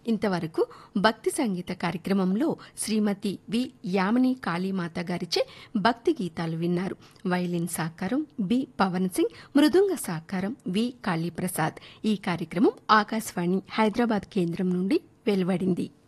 ఇంతవరకు భక్తి సంగీత కార్యక్రమంలో శ్రీమతి వి యామిని కాళీమాత గారిచే భక్తి గీతాలు విన్నారు. వైలిన్ సహకారం బి పవన్ సింగ్, మృదుంగ సహకారం వి కాళీప్రసాద్. ఈ కార్యక్రమం ఆకాశవాణి హైదరాబాద్ కేంద్రం నుండి వెలువడింది.